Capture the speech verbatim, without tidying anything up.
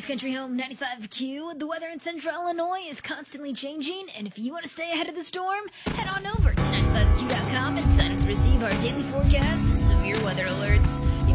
Country Home ninety-five Q. The weather in central Illinois is constantly changing, and if you want to stay ahead of the storm, head on over to ninety-five Q dot com and sign up to receive our daily forecast and severe weather alerts.